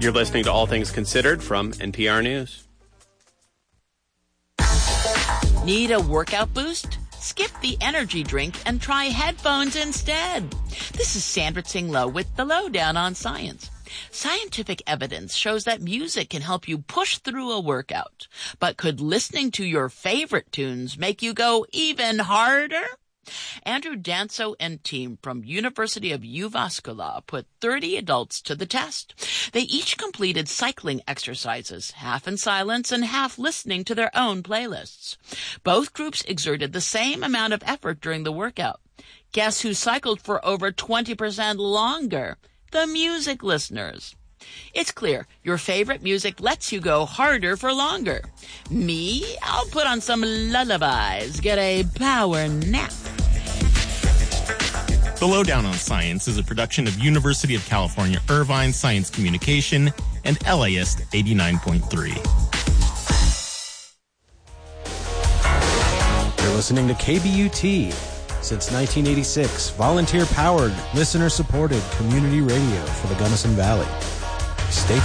You're listening to All Things Considered from NPR News. Need a workout boost? Skip the energy drink and try headphones instead. This is Sandra Tsing-Loh with the Lowdown on Science. Scientific evidence shows that music can help you push through a workout. But could listening to your favorite tunes make you go even harder? Andrew Danso and team from University of Uvascular put 30 adults to the test. They each completed cycling exercises, half in silence and half listening to their own playlists. Both groups exerted the same amount of effort during the workout. Guess who cycled for over 20% longer? The music listeners. It's clear your favorite music lets you go harder for longer. Me, I'll put on some lullabies, get a power nap. The Lowdown on Science is a production of University of California, Irvine Science Communication and LAist 89.3. You're listening to KBUT. Since 1986, volunteer-powered, listener-supported community radio for the Gunnison Valley. Stay